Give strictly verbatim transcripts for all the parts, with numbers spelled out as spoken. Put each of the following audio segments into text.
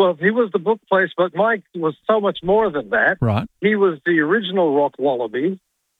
Well, he was the book place, but Mike was so much more than that. Right. He was the original Rock Wallaby.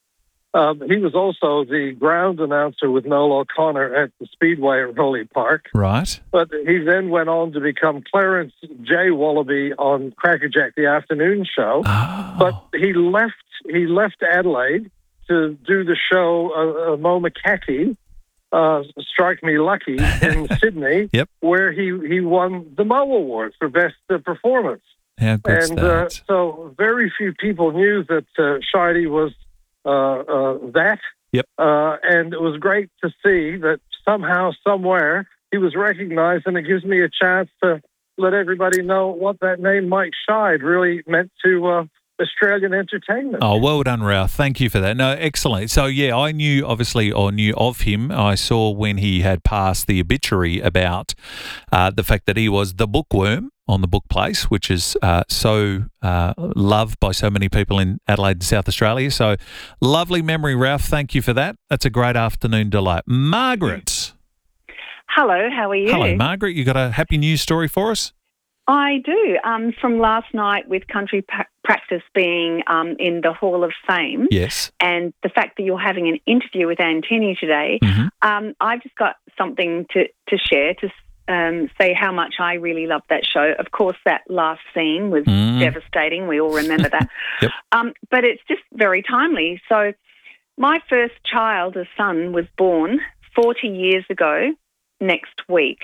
Um, he was also the ground announcer with Noel O'Connor at the Speedway at Rowley Park. Right. But he then went on to become Clarence J. Wallaby on Crackerjack, the afternoon show. Oh. But he left he left Adelaide to do the show uh, uh, Mo McCarthy, uh, Strike Me Lucky, in Sydney, Yep. where he, he won the Mo Award for Best uh, Performance. How good's And that? uh, so very few people knew that uh, Scheide was uh, uh, that. Yep. Uh, and it was great to see that somehow, somewhere, he was recognized, and it gives me a chance to let everybody know what that name, Mike Scheide, really meant to uh, Australian entertainment. Oh, well done, Ralph. Thank you for that. No, excellent. So, yeah, I knew, obviously, or knew of him. I saw when he had passed the obituary about uh, the fact that he was the bookworm on the book place, which is uh, so uh, loved by so many people in Adelaide and South Australia. So, lovely memory, Ralph. Thank you for that. That's a great afternoon delight. Margaret. Hello, how are you? Hello, Margaret. You got a happy news story for us? I do. Um, from last night with Country pra- Practice being um, in the Hall of Fame, Yes. and the fact that you're having an interview with Anne Tenney today, Mm-hmm. um, I've just got something to, to share to um, say how much I really loved that show. Of course, that last scene was Mm. devastating. We all remember that. Yep. Um, but it's just very timely. So my first child, a son, was born forty years ago next week.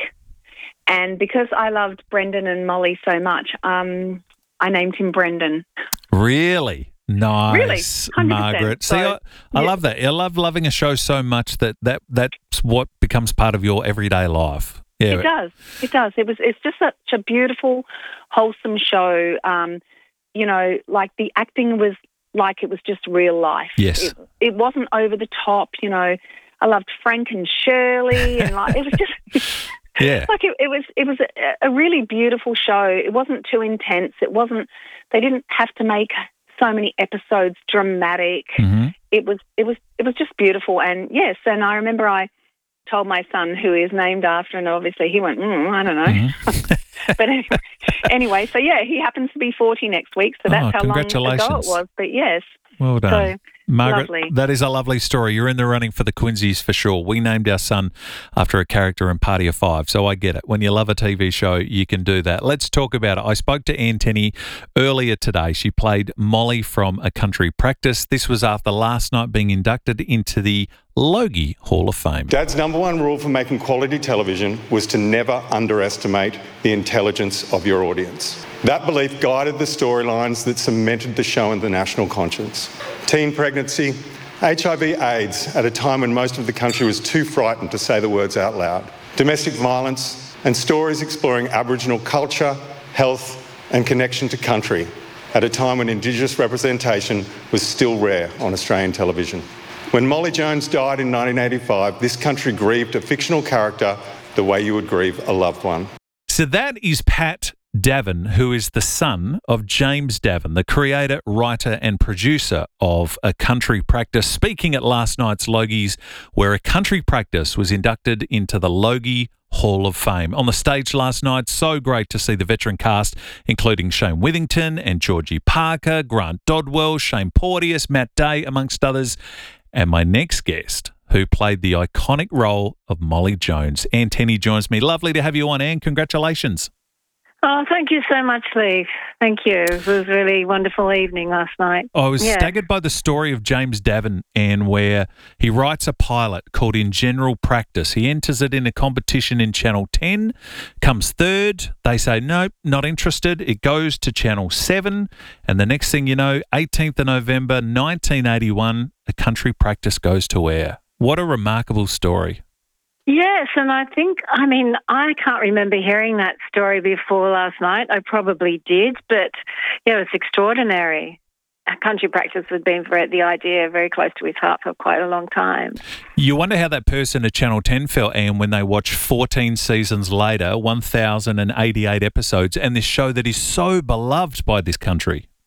And because I loved Brendan and Molly so much, um, I named him Brendan. Really? Nice, Really? one hundred percent. Margaret. See, So, I, I yeah. love that. I love loving a show so much that, that that's what becomes part of your everyday life. Yeah. It does. It does. It was. It's just such a beautiful, wholesome show. Um, you know, like the acting was like it was just real life. Yes. It, it wasn't over the top. You know, I loved Frank and Shirley, and like it was just. Yeah. Like it, it was, it was a, a really beautiful show. It wasn't too intense. It wasn't. They didn't have to make so many episodes dramatic. Mm-hmm. It was, it was, it was just beautiful. And yes, and I remember I told my son who he is named after, and obviously he went, mm, I don't know. Mm-hmm. But anyway, anyway, so yeah, he happens to be forty next week, so that's Oh, how long ago it congratulations. was. But yes, Well done. so Margaret, lovely. that is a lovely story. You're in the running for the Quincy's for sure. We named our son after a character in Party of Five, so I get it. When you love a T V show, you can do that. Let's talk about it. I spoke to Anne Tenney earlier today. She played Molly from A Country Practice. This was after last night being inducted into the Logie Hall of Fame. Dad's number one rule for making quality television was to never underestimate the intelligence of your audience. That belief guided the storylines that cemented the show in the national conscience. Teen pregnancy, H I V AIDS at a time when most of the country was too frightened to say the words out loud, domestic violence, and stories exploring Aboriginal culture, health, and connection to country at a time when Indigenous representation was still rare on Australian television. When Molly Jones died in nineteen eighty-five, this country grieved a fictional character the way you would grieve a loved one. So that is Pat Davin, who is the son of James Davin, the creator, writer and producer of A Country Practice, speaking at last night's Logies, where A Country Practice was inducted into the Logie Hall of Fame. On the stage last night, so great to see the veteran cast, including Shane Withington and Georgie Parker, Grant Dodwell, Shane Porteous, Matt Day, amongst others, and my next guest, who played the iconic role of Molly Jones. Anne Tenney joins me. Lovely to have you on, Anne. Congratulations. Oh, thank you so much, Lee. Thank you. It was a really wonderful evening last night. I was Yeah. staggered by the story of James Davin, and where he writes a pilot called In General Practice. He enters it in a competition in Channel ten, comes third. They say, nope, not interested. It goes to Channel seven, and the next thing you know, eighteenth of November, nineteen eighty-one, A Country Practice goes to air. What a remarkable story. Yes, and I think, I mean, I can't remember hearing that story before last night. I probably did, but yeah, it was extraordinary. Country Practice had been very, the idea very close to his heart for quite a long time. You wonder how that person at Channel ten felt, Anne, when they watch fourteen seasons later, one thousand eighty-eight episodes, and this show that is so beloved by this country.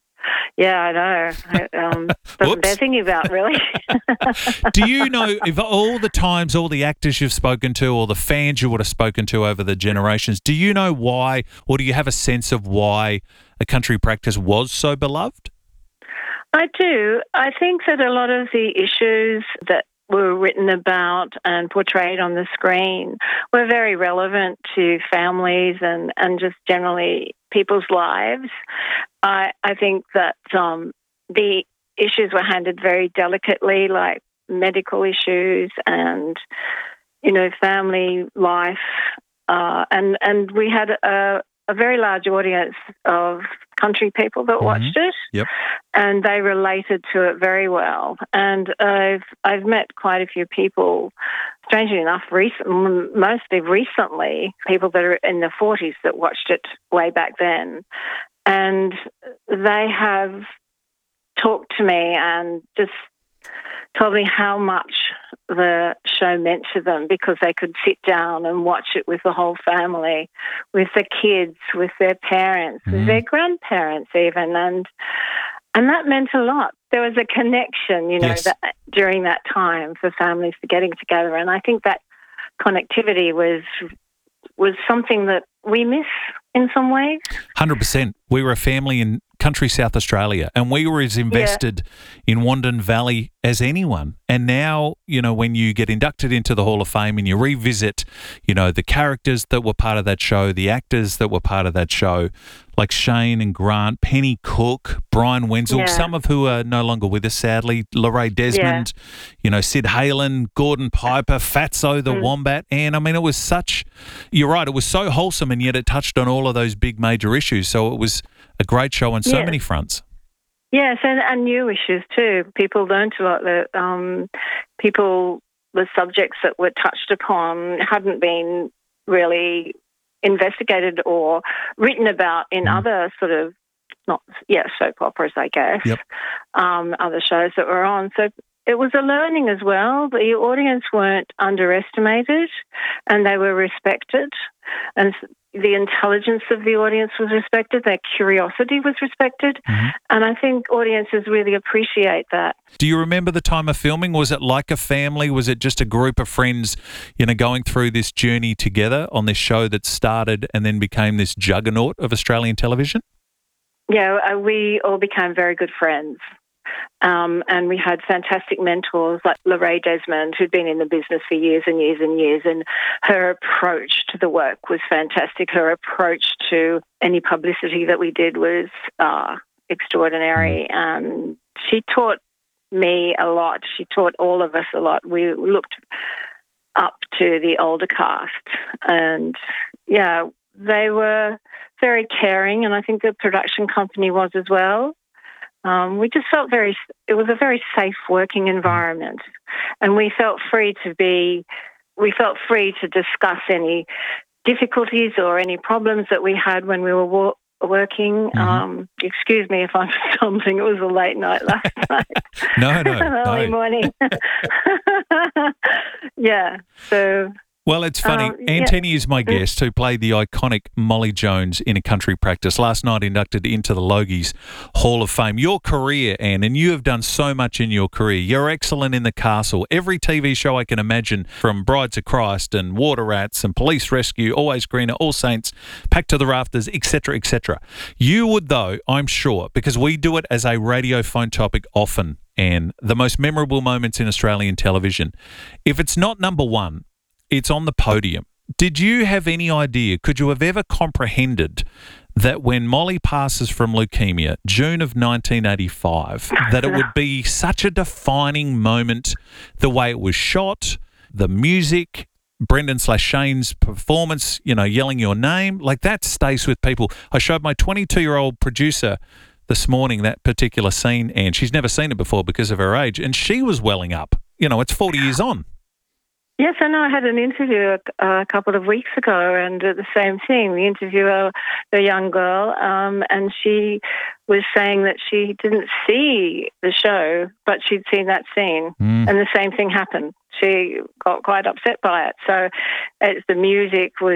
Yeah, I know. I, um, doesn't bear thinking about, really. Do you know, if all the times, all the actors you've spoken to, or the fans you would have spoken to over the generations, do you know why, or do you have a sense of why A Country Practice was so beloved? I do. I think that a lot of the issues that were written about and portrayed on the screen were very relevant to families and, and just generally people's lives. I, I think that um, the issues were handled very delicately, like medical issues and, you know, family life. Uh, and, and we had a, a very large audience of country people that mm-hmm. watched it, yep. and they related to it very well. And I've I've met quite a few people, strangely enough, recent, mostly recently, people that are in their forties that watched it way back then, and they have talked to me and just told me how much the show meant to them because they could sit down and watch it with the whole family, with the kids, with their parents, mm-hmm. with their grandparents even, and and that meant a lot. There was a connection, you know, yes. that, during that time for families for getting together, and I think that connectivity was was something that we miss in some ways. one hundred percent. We were a family in country South Australia, and we were as invested yeah. in Wandin Valley as anyone. And now, you know, when you get inducted into the Hall of Fame and you revisit, you know, the characters that were part of that show, the actors that were part of that show, like Shane and Grant, Penny Cook, Brian Wenzel, yeah. some of who are no longer with us, sadly, Lorraine Desmond, yeah. you know, Sid Halen, Gordon Piper, Fatso the mm. Wombat. And I mean, it was such, you're right, it was so wholesome, and yet it touched on all of those big major issues. So it was a great show on so yes. many fronts. Yes, and, and new issues too. People learned a lot. That um, people, the subjects that were touched upon hadn't been really investigated or written about in mm. other sort of, not, yeah, soap operas, I guess, yep. um, other shows that were on. So it was a learning as well. The audience weren't underestimated and they were respected. And the intelligence of the audience was respected. Their curiosity was respected. Mm-hmm. And I think audiences really appreciate that. Do you remember the time of filming? Was it like a family? Was it just a group of friends, you know, going through this journey together on this show that started and then became this juggernaut of Australian television? Yeah, we all became very good friends. Um, and we had fantastic mentors like Lorraine Desmond, who'd been in the business for years and years and years, and her approach to the work was fantastic. Her approach to any publicity that we did was uh, extraordinary. And she taught me a lot. She taught all of us a lot. We looked up to the older cast. And, yeah, they were very caring, and I think the production company was as well. Um, we just felt very, it was a very safe working environment, and we felt free to be, we felt free to discuss any difficulties or any problems that we had when we were wo- working. Mm-hmm. Um, excuse me if I'm stumbling, it was a late night last night. no, no, Early no. morning. yeah, so... Well, it's funny. Um, Ann yeah. Tenney is my guest, who played the iconic Molly Jones in A Country Practice. Last night inducted into the Logies Hall of Fame. Your career, Ann, and you have done so much in your career. You're excellent in The Castle. Every T V show I can imagine, from Brides of Christ and Water Rats and Police Rescue, Always Greener, All Saints, Packed to the Rafters, et cetera, et cetera. You would, though, I'm sure, because we do it as a radio phone topic often, Ann, the most memorable moments in Australian television. If it's not number one, it's on the podium. Did you have any idea, could you have ever comprehended that when Molly passes from leukemia, June of nineteen eighty-five, that it would be such a defining moment, the way it was shot, the music, Brendan slash Shane's performance, you know, yelling your name, like that stays with people. I showed my twenty-two-year-old producer this morning that particular scene, and she's never seen it before because of her age, and she was welling up. You know, it's forty years on. Yes, I know. I had an interview a, a couple of weeks ago, and uh, the same thing. The interviewer, the young girl, um, and she was saying that she didn't see the show, but she'd seen that scene, mm. and the same thing happened. She got quite upset by it. So it's, the music was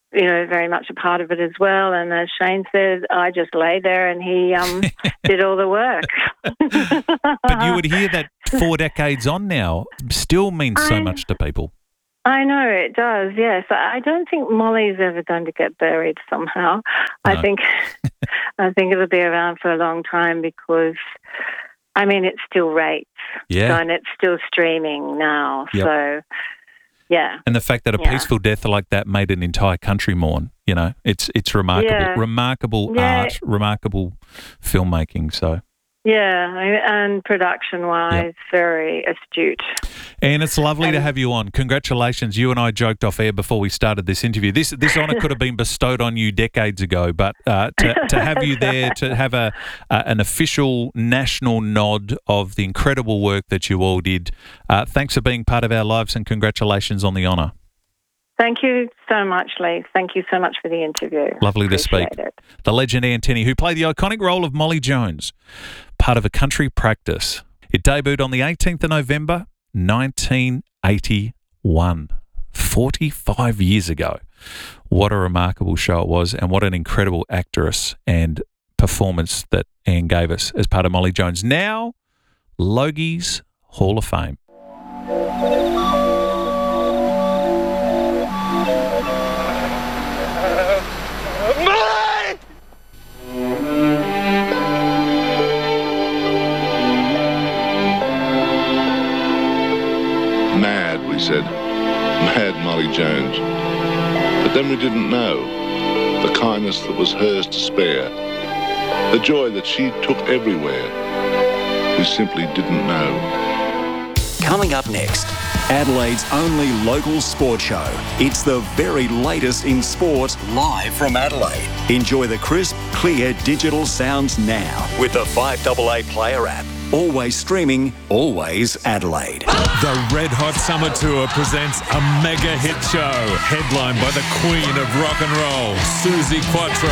you know, very much a part of it as well. And as Shane said, I just lay there and he um, did all the work. But you would hear that four decades on now still means so I, much to people. I know it does, yes. I don't think Molly's ever going to get buried somehow. No. I think I think it'll be around for a long time because, I mean, it still rates. Yeah. So, and it's still streaming now. Yep. So, yeah. And the fact that a yeah. peaceful death like that made an entire country mourn, you know, it's it's remarkable. Yeah. Remarkable Yeah. art, remarkable filmmaking. So, Yeah, and production-wise, Yep. very astute. and it's lovely And- to have you on. Congratulations. You and I joked off air before we started this interview. This this honour could have been bestowed on you decades ago, but uh, to, to have you there, to have a uh, an official national nod of the incredible work that you all did. Uh, thanks for being part of our lives, and congratulations on the honour. Thank you so much, Lee. Thank you so much for the interview. Lovely to speak. Appreciate it. The legend Ian Tenney, who played the iconic role of Molly Jones, part of A Country Practice. It debuted on the eighteenth of November, nineteen eighty-one, forty-five years ago. What a remarkable show it was, and what an incredible actress and performance that Anne gave us as part of Molly Jones. Now, Logie's Hall of Fame. Mad, we said. Mad Molly Jones. But then we didn't know the kindness that was hers to spare, the joy that she took everywhere. We simply didn't know. Coming up next, Adelaide's only local sport show. It's the very latest in sport, live from Adelaide. Enjoy the crisp, clear digital sounds now with the five A A Player app. Always streaming, always Adelaide. The Red Hot Summer Tour presents a mega hit show headlined by the Queen of Rock and Roll, Suzi Quatro,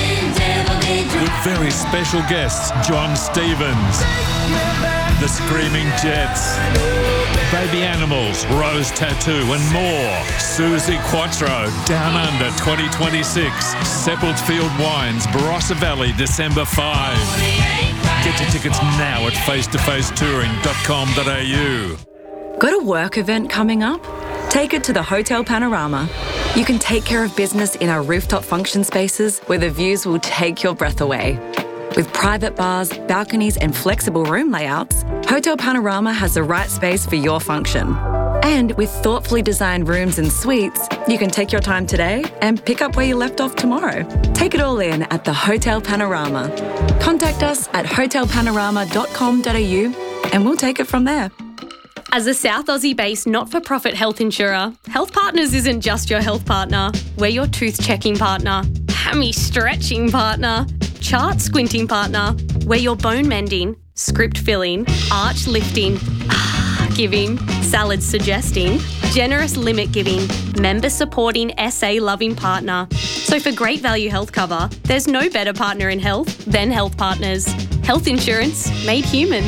with very special guests John Stevens, the Screaming Jets, Baby Animals, Rose Tattoo and more. Suzi Quatro, Down Under twenty twenty-six, Seppelt Field Wines, Barossa Valley, December fifth. Get your tickets now at face to face touring dot com dot a u. Got a work event coming up? Take it to the Hotel Panorama. You can take care of business in our rooftop function spaces where the views will take your breath away. With private bars, balconies and flexible room layouts, Hotel Panorama has the right space for your function. And with thoughtfully designed rooms and suites, you can take your time today and pick up where you left off tomorrow. Take it all in at the Hotel Panorama. Contact us at hotel panorama dot com dot a u and we'll take it from there. As a South Aussie-based not-for-profit health insurer, Health Partners isn't just your health partner. We're your tooth-checking partner, hammy-stretching partner, chart-squinting partner. We're your bone-mending, script-filling, arch-lifting, ah-giving, salad-suggesting, generous limit-giving, member-supporting, S A-loving partner. So for great value health cover, there's no better partner in health than Health Partners. Health insurance made human.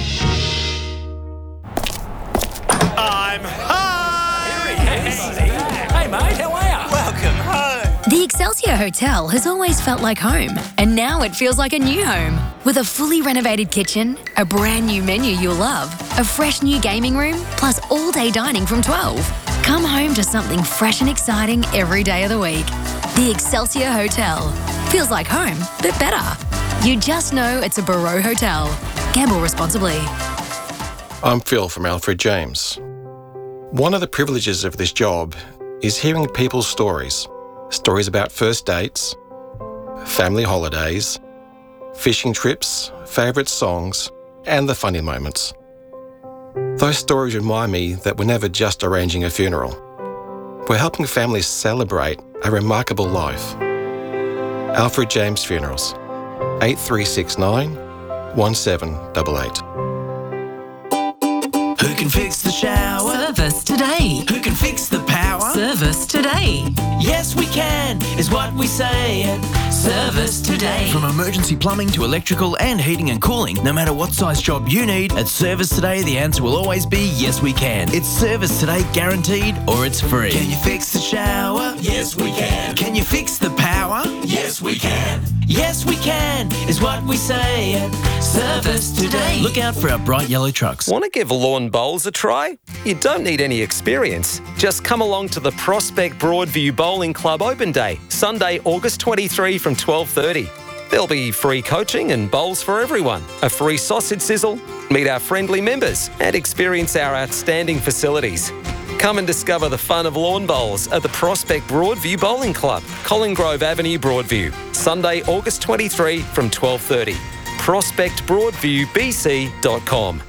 I'm home! Hey, mate, how are you? Welcome home. The Excelsior Hotel has always felt like home, and now it feels like a new home. With a fully renovated kitchen, a brand new menu you'll love, a fresh new gaming room, plus all-day dining from twelve. Come home to something fresh and exciting every day of the week. The Excelsior Hotel. Feels like home, but better. You just know it's a Barreau Hotel. Gamble responsibly. I'm Phil from Alfred James. One of the privileges of this job is hearing people's stories. Stories about first dates, family holidays, fishing trips, favourite songs, and the funny moments. Those stories remind me that we're never just arranging a funeral. We're helping families celebrate a remarkable life. Alfred James Funerals, eight three six nine, one seven eight eight. Who can fix the shower? Service today. Who can fix the power? Service Today. Yes, we can, is what we say at Service Today. From emergency plumbing to electrical and heating and cooling, no matter what size job you need, at Service Today the answer will always be yes we can. It's Service Today guaranteed or it's free. Can you fix the shower? Yes, we can. Can you fix the power? Yes, we can. Yes, we can, is what we say at Service Today. Look out for our bright yellow trucks. Want to give lawn bowls a try? You don't need any experience. Just come along to the Prospect Broadview Bowling Club Open Day, Sunday, August twenty-third from twelve thirty. There'll be free coaching and bowls for everyone, a free sausage sizzle, meet our friendly members and experience our outstanding facilities. Come and discover the fun of lawn bowls at the Prospect Broadview Bowling Club, Colin Grove Avenue, Broadview, Sunday, August twenty-third from twelve thirty. prospect broadview b c dot com.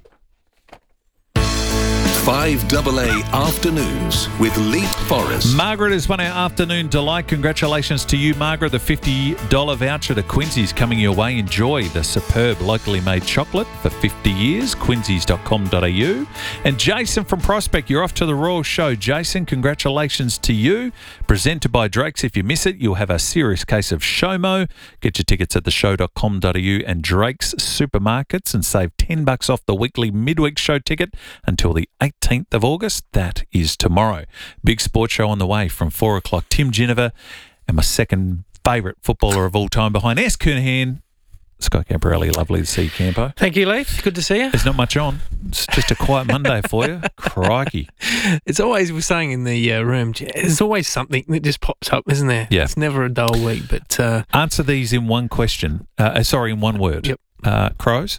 five A A Afternoons with Leap Forrest. Margaret has won our afternoon delight. Congratulations to you, Margaret. The fifty dollars voucher to Quincy's coming your way. Enjoy the superb locally made chocolate for fifty years. quincy's dot com dot a u. And Jason from Prospect, you're off to the Royal Show. Jason, congratulations to you. Presented by Drake's. If you miss it, you'll have a serious case of SHOMO. Get your tickets at the show dot com dot a u and Drake's Supermarkets and save ten bucks off the weekly midweek show ticket until the eighteenth of August. That is tomorrow. Big sports show on the way from four o'clock. Tim Ginniver and my second favourite footballer of all time behind S. Kernahan, Scott Camporelli. Lovely to see you, Campo. Thank you, Leith. Good to see you. There's not much on. It's just a quiet Monday for you. Crikey. It's always, we're saying in the uh, room, there's always something that just pops up, isn't there? Yeah. It's never a dull week, but... Uh, Answer these in one question. Uh, sorry, in one word. Yep. Uh, Crows?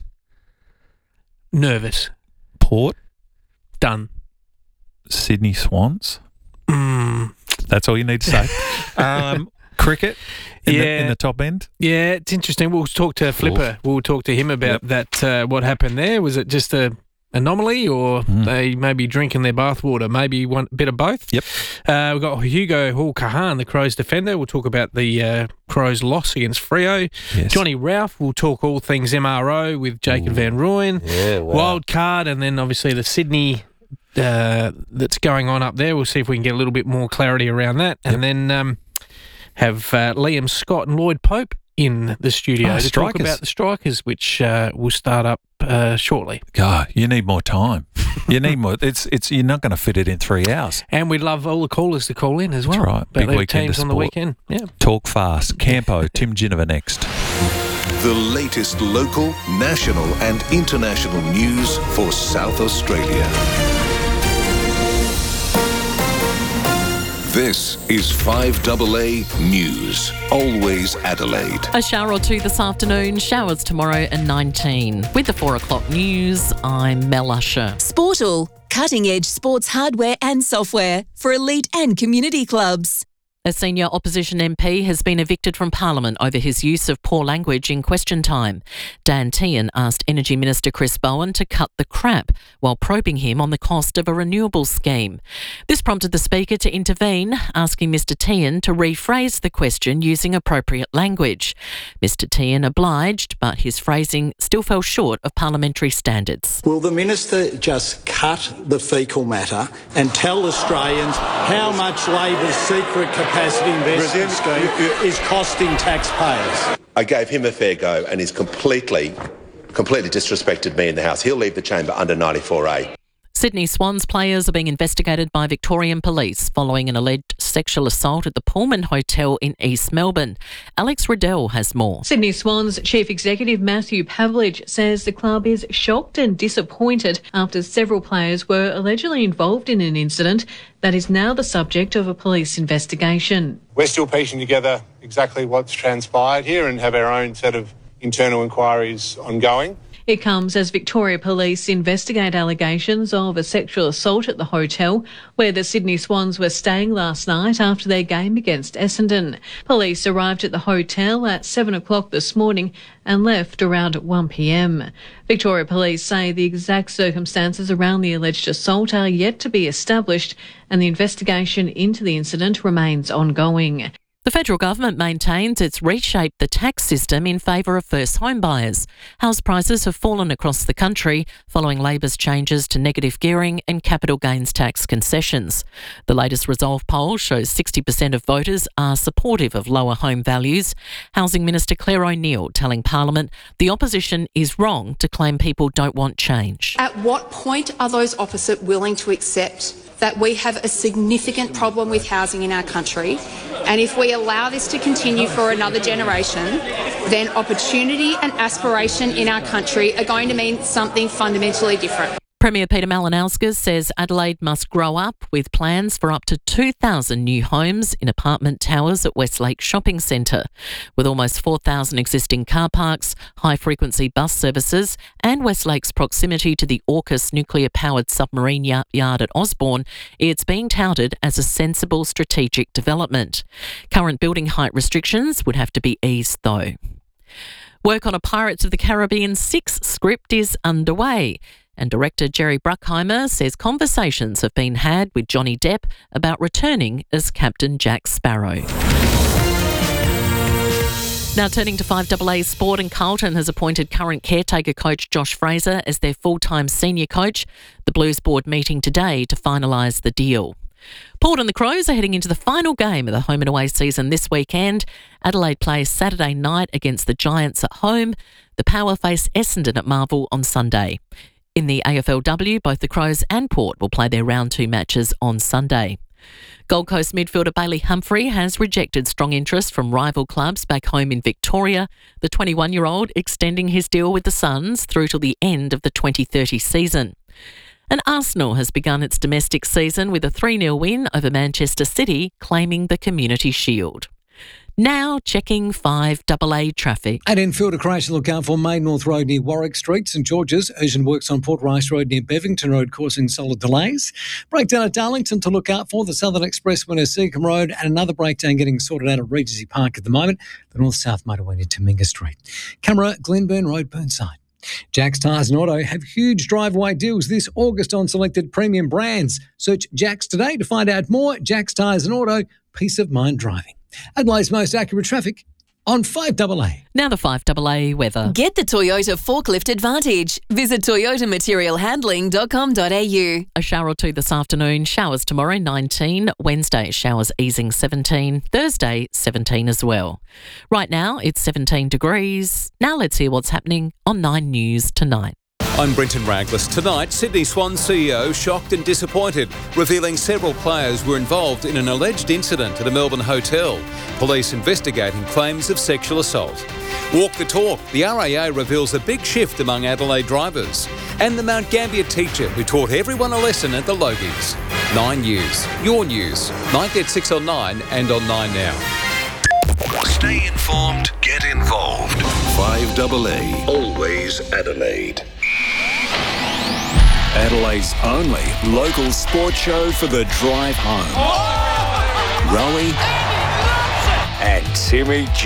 Nervous. Port? Done. Sydney Swans? Mm. That's all you need to say. um, cricket? In, yeah. the, in the top end? Yeah, it's interesting. We'll talk to Flipper. We'll talk to him about yep. that, uh, what happened there. Was it just a anomaly or mm. they maybe drinking their bathwater? Maybe one bit of both? Yep. Uh, we've got Hugo Hall-Kahan, the Crows defender. We'll talk about the uh, Crows' loss against Freo. Yes. Johnny Ralph will talk all things M R O with Jacob Ooh. Van Rooyen. Yeah, wow. Wild card, and then obviously the Sydney... Uh, that's going on up there. We'll see if we can get a little bit more clarity around that. And yep. then um, have uh, Liam Scott and Lloyd Pope in the studio oh, to strikers. talk about the Strikers, which uh, will start up uh, shortly. God, you need more time. You need more. It's it's. You're not going to fit it in three hours. And we'd love all the callers to call in as well. That's right. Big weekend teams on the weekend. Yeah. Talk fast. Campo, Tim Ginniver next. The latest local, national and international news for South Australia. This is five A A News, always Adelaide. A shower or two this afternoon, showers tomorrow and nineteen. With the four o'clock news, I'm Mel Usher. Sportal, cutting-edge sports hardware and software for elite and community clubs. A senior opposition M P has been evicted from Parliament over his use of poor language in question time. Dan Tehan asked Energy Minister Chris Bowen to cut the crap while probing him on the cost of a renewables scheme. This prompted the Speaker to intervene, asking Mr Tehan to rephrase the question using appropriate language. Mr Tehan obliged, but his phrasing still fell short of parliamentary standards. Will the Minister just cut the faecal matter and tell Australians how much Labor's secret capacity Capacity investment scheme is costing taxpayers? I gave him a fair go and he's completely, completely disrespected me in the House. He'll leave the chamber under ninety-four A. Sydney Swans players are being investigated by Victorian Police following an alleged sexual assault at the Pullman Hotel in East Melbourne. Alex Riddell has more. Sydney Swans Chief Executive Matthew Pavlich says the club is shocked and disappointed after several players were allegedly involved in an incident that is now the subject of a police investigation. We're still piecing together exactly what's transpired here and have our own set of internal inquiries ongoing. It comes as Victoria Police investigate allegations of a sexual assault at the hotel where the Sydney Swans were staying last night after their game against Essendon. Police arrived at the hotel at seven o'clock this morning and left around one p m. Victoria Police say the exact circumstances around the alleged assault are yet to be established and the investigation into the incident remains ongoing. The federal government maintains it's reshaped the tax system in favour of first home buyers. House prices have fallen across the country following Labor's changes to negative gearing and capital gains tax concessions. The latest Resolve poll shows sixty percent of voters are supportive of lower home values. Housing Minister Claire O'Neil telling Parliament the opposition is wrong to claim people don't want change. At what point are those opposite willing to accept that we have a significant problem with housing in our country, and if we allow this to continue for another generation, then opportunity and aspiration in our country are going to mean something fundamentally different. Premier Peter Malinauskas says Adelaide must grow up with plans for up to two thousand new homes in apartment towers at Westlake Shopping Centre. With almost four thousand existing car parks, high-frequency bus services and Westlake's proximity to the AUKUS nuclear-powered submarine yard at Osborne, it's being touted as a sensible strategic development. Current building height restrictions would have to be eased though. Work on a Pirates of the Caribbean six script is underway. And director Jerry Bruckheimer says conversations have been had with Johnny Depp about returning as Captain Jack Sparrow. Now turning to five A A Sport, and Carlton has appointed current caretaker coach Josh Fraser as their full-time senior coach. The Blues board meeting today to finalise the deal. Port and the Crows are heading into the final game of the home and away season this weekend. Adelaide plays Saturday night against the Giants at home. The Power face Essendon at Marvel on Sunday. In the A F L W, both the Crows and Port will play their round two matches on Sunday. Gold Coast midfielder Bailey Humphrey has rejected strong interest from rival clubs back home in Victoria, the twenty-one-year-old extending his deal with the Suns through till the end of the twenty thirty season. And Arsenal has begun its domestic season with a three nil win over Manchester City, claiming the Community Shield. Now checking five A A traffic. At Enfield, a crash to look out for Main North Road near Warwick Street, St George's. Urgent works on Port Rice Road near Bevington Road causing solid delays. Breakdown at Darlington to look out for. The Southern Expressway near Seacombe Road, and another breakdown getting sorted out at Regency Park at the moment. The North-South motorway near Tominga Street. Camera, Glenburn Road, Burnside. Jack's Tyres and Auto have huge drive-away deals this August on selected premium brands. Search Jack's today to find out more. Jack's Tyres and Auto, peace of mind driving. Adelaide's most accurate traffic on five A A. Now the five A A weather. Get the Toyota Forklift Advantage. Visit toyota material handling dot com dot a u. A shower or two this afternoon. Showers tomorrow, nineteen. Wednesday, showers easing, seventeen. Thursday, seventeen as well. Right now, it's seventeen degrees. Now let's hear what's happening on Nine News tonight. I'm Brenton Raglas. Tonight, Sydney Swans C E O shocked and disappointed, revealing several players were involved in an alleged incident at a Melbourne hotel. Police investigating claims of sexual assault. Walk the talk. The R A A reveals a big shift among Adelaide drivers. And the Mount Gambier teacher who taught everyone a lesson at the Logies. Nine News. Your news. ninety at six on Nine and on Nine Now. Stay informed. Get involved. five A A. Always Adelaide. Adelaide's only local sports show for the drive home. Oh! Rowie and Timmy G.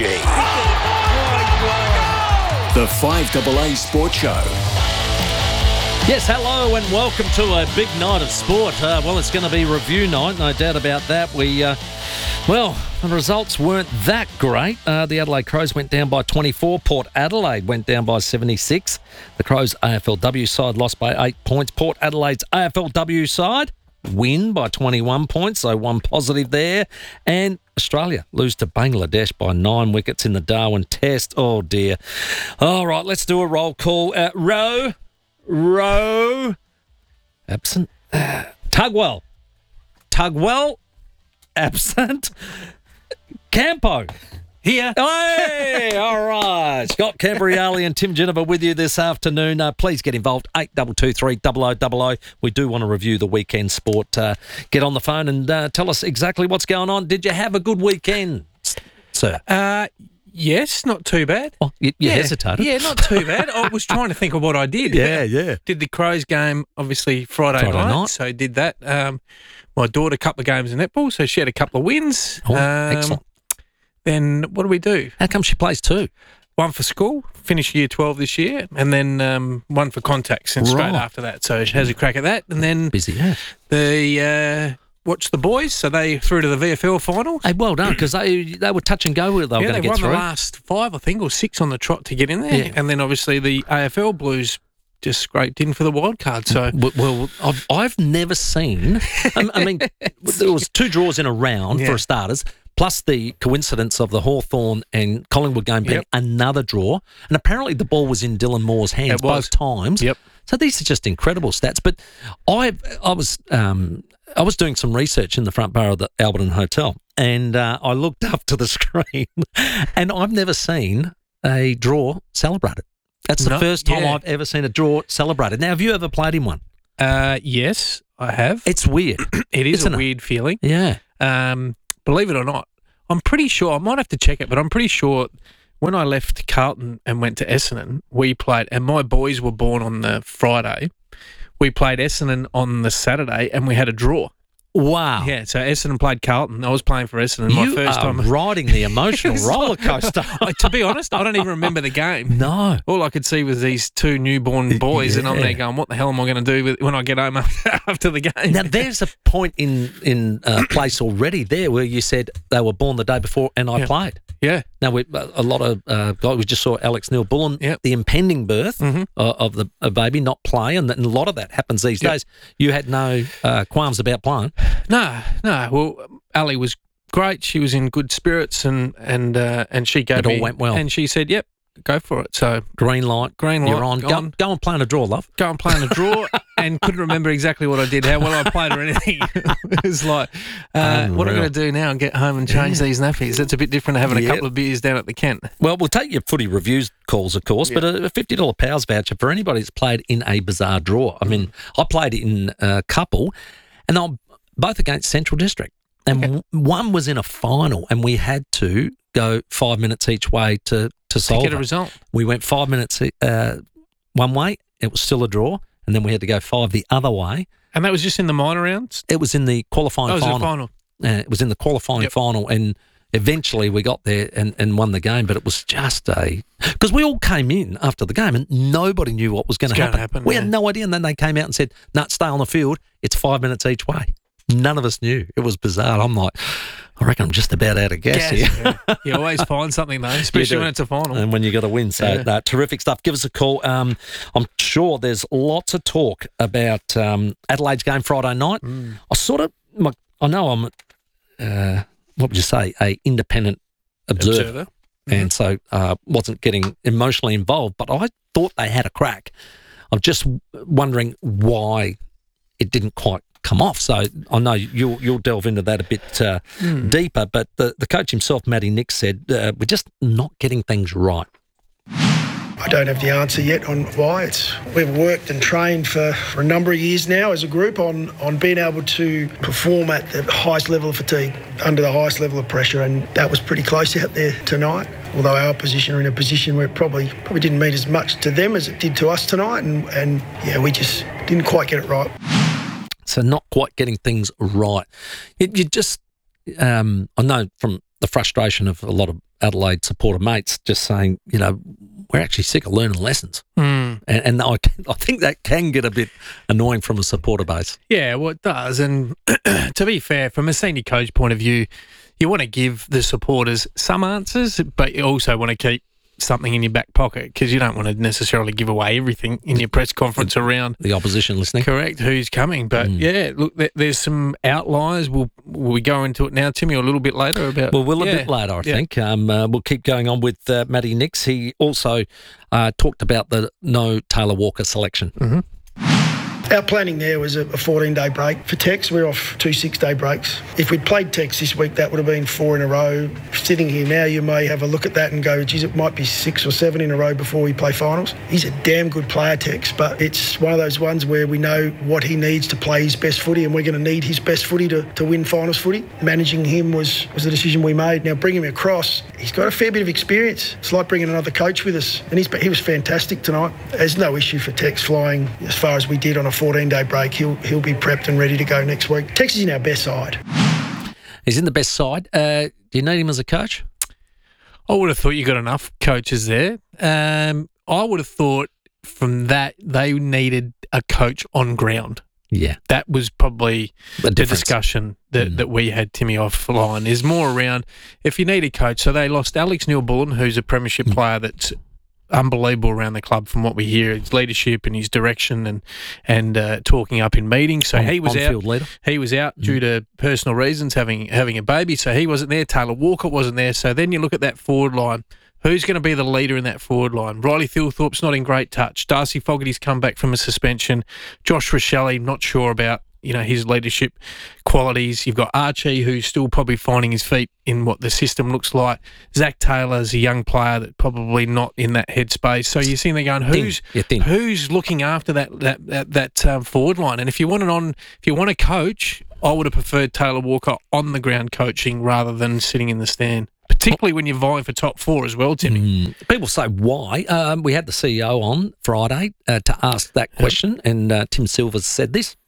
The five A A Sports Show. Yes, hello and welcome to a big night of sport. Uh, well, it's going to be review night, no doubt about that. We, uh, well, the results weren't that great. Uh, the Adelaide Crows went down by twenty-four. Port Adelaide went down by seventy-six. The Crows A F L W side lost by eight points. Port Adelaide's A F L W side win by twenty-one points, so one positive there. And Australia lose to Bangladesh by nine wickets in the Darwin Test. Oh, dear. All right, let's do a roll call. Uh, Rowe. Rowe. Absent. Uh, Tugwell. Tugwell. Absent. Campo. Here. Hey, all right. Scott Cambriali and Tim Geneva with you this afternoon. Uh, please get involved. eight two two three, double oh double oh. We do want to review the weekend sport. Uh, get on the phone and uh, tell us exactly what's going on. Did you have a good weekend, sir? Uh, yes, not too bad. Oh, you, you yeah. hesitated. Yeah, not too bad. I was trying to think of what I did. Yeah, yeah. Did the Crows game, obviously, Friday, Friday night, night. So did that. Um, my daughter, a couple of games in netball, so she had a couple of wins. Oh, um, excellent. Then what do we do? How come she plays two? One for school, finished year twelve this year, and then um, one for contacts and straight Right. after that. So she has a crack at that. And then Busy, yeah. the uh, watch the boys. So they through to the V F L final. Hey, well done, because they they were touch and go with it. They were yeah, going to they get won through. the last five, I think, or six on the trot to get in there. Yeah. And then obviously the A F L Blues just scraped in for the wild card. So well, well I've, I've never seen. I, I mean, there was two draws in a round Yeah. for starters, plus the coincidence of the Hawthorn and Collingwood game being Yep. another draw, and apparently the ball was in Dylan Moore's hands It was. both times. Yep. So these are just incredible stats. But I I was um, I was doing some research in the front bar of the Alberton Hotel, and uh, I looked up to the screen, and I've never seen a draw celebrated. That's the No, first time yeah. I've ever seen a draw celebrated. Now, have you ever played in one? uh, yes, I have. It's weird. It is Isn't a it? weird feeling. Yeah. Um, believe it or not, I'm pretty sure, I might have to check it, but I'm pretty sure when I left Carlton and went to Essendon, we played, and my boys were born on the Friday. We played Essendon on the Saturday, and we had a draw. Wow. Yeah, so Essendon played Carlton. I was playing for Essendon my You first are time. riding the emotional It's roller like- coaster. like, to be honest, I don't even remember the game. No. All I could see was these two newborn boys, and I'm Yeah. there going, what the hell am I going to do with, when I get home after, after the game? Now, there's a point in in uh, place already there where you said they were born the day before and I Yeah. played. Yeah. Now, we, a lot of uh, guys, we just saw Alex Neil Bullen, Yep. the impending birth Mhm. uh, of the a baby, not play, and, and a lot of that happens these Yep. days. You had no uh, qualms about playing. No, no. Well, Ali was great. She was in good spirits, and and uh, and she gave It all me, went well. And she said, "Yep, go for it." So Green light, green light, you're on. Go, on. go and play in a draw, love. Go and play in a draw, and couldn't remember exactly what I did, how well I played or anything. It was like, uh, what am I Unreal. going to do now and get home and change these nappies? That's a bit different to having a Yeah. couple of beers down at the Kent. Well, we'll take your footy reviews calls, of course, but a fifty dollars Powers voucher for anybody that's played in a bizarre draw. I mean, I played in a couple, and I'm both against Central District. And w one was in a final, and we had to go five minutes each way to, to solve get a it. result. We went five minutes uh, one way. It was still a draw. And then we had to go five the other way. And that was just in the minor rounds? It was in the qualifying Oh, it was final. the final. Uh, it was in the qualifying Yep. final. And eventually we got there and, and won the game. But it was just a... Because we all came in after the game and nobody knew what was going to It's gonna happen. happen, We yeah. had no idea. And then they came out and said, no, stay on the field. It's five minutes each way. None of us knew. It was bizarre. I'm like, I reckon I'm just about out of gas Yes, here. yeah. You always find something, though, especially You do. when it's a final. And when you got to win. So, Yeah. uh, terrific stuff. Give us a call. Um, I'm sure there's lots of talk about um, Adelaide's game Friday night. Mm. I sort of, my, I know I'm, uh, what would you say, a independent observer. Observer. And so uh, wasn't getting emotionally involved, but I thought they had a crack. I'm just wondering why it didn't quite come off. So I know you'll you'll delve into that a bit uh, Mm. deeper. But the, the coach himself, Matty Nix, said uh, we're just not getting things right. I don't have the answer yet on why. It's we've worked and trained for, for a number of years now as a group on, on being able to perform at the highest level of fatigue, under the highest level of pressure, and that was pretty close out there tonight. Although our opposition are in a position where it probably probably didn't mean as much to them as it did to us tonight, and, and yeah, we just didn't quite get it right. So not quite getting things right. It, you just, um, I know from the frustration of a lot of Adelaide supporter mates just saying, you know, we're actually sick of learning lessons. Mm. And, and I, I think that can get a bit annoying from a supporter base. Yeah, well, it does. And to be fair, from a senior coach point of view, you want to give the supporters some answers, but you also want to keep something in your back pocket because you don't want to necessarily give away everything in your press conference around the opposition listening. Correct, who's coming. But Mm. yeah, look, there, there's some outliers. Will will we go into it now, Timmy, or a little bit later? About Well, we'll a yeah. bit later, I Yeah. think. Um, uh, we'll keep going on with uh, Matty Nix. He also uh, talked about the no Taylor Walker selection. Mm-hmm. Our planning there was a fourteen-day break. For Tex, we're off two six-day breaks. If we'd played Tex this week, that would have been four in a row. Sitting here now, you may have a look at that and go, geez, it might be six or seven in a row before we play finals. He's a damn good player, Tex, but it's one of those ones where we know what he needs to play his best footy, and we're going to need his best footy to, to win finals footy. Managing him was, was the decision we made. Now, bringing him across, he's got a fair bit of experience. It's like bringing another coach with us, and he's, he was fantastic tonight. There's no issue for Tex flying as far as we did on a fourteen-day break. He'll he'll be prepped and ready to go next week. Tex is in our best side. He's in the best side. Uh, do you need him as a coach? I would have thought you got enough coaches there. Um, I would have thought from that they needed a coach on ground. Yeah. That was probably the, the discussion that, mm. that we had, Timmy, offline, is more around if you need a coach. So they lost Alex Neil-Bullen, who's a premiership mm. player that's unbelievable around the club from what we hear, his leadership and his direction and and uh, talking up in meetings. So on, he was out. Leader. He was out mm. due to personal reasons, having having a baby. So he wasn't there. Taylor Walker wasn't there. So then you look at that forward line. Who's going to be the leader in that forward line? Riley Thilthorpe's not in great touch. Darcy Fogarty's come back from a suspension. Josh Rochelle, not sure about, you know, his leadership qualities. You've got Archie, who's still probably finding his feet in what the system looks like. Zach Taylor's a young player that probably not in that headspace. So you're sitting there going, who's who's looking after that that that, that um, forward line? And if you want it on, if you want a coach, I would have preferred Taylor Walker on the ground coaching rather than sitting in the stand. Particularly when you're vying for top four as well, Timmy. Mm. People say why. Um, we had the C E O on Friday uh, to ask that question, and uh, Tim Silvers said this.